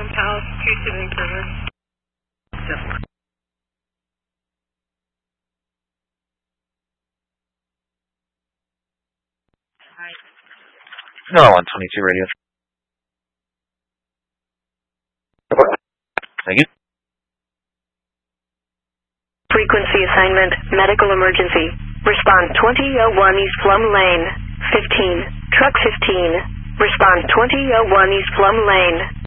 from Palace 277. Definitely. No, 122 radio. Thank you. Frequency assignment, medical emergency. Respond 2001 East Plum Lane. 15. Truck 15. Respond 2001 East Plum Lane.